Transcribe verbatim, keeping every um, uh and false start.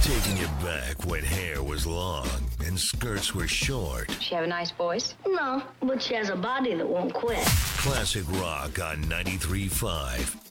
Taking you back when hair was long and skirts were short. She have a nice voice? No, but she has a body that won't quit. Classic rock on ninety-three point five